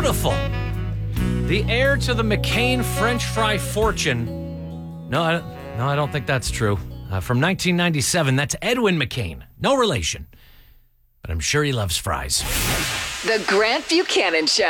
beautiful. The heir to the McCain French fry fortune. No, I don't think that's true. From 1997, that's Edwin McCain. No relation. But I'm sure he loves fries. The Grant Buchanan Show.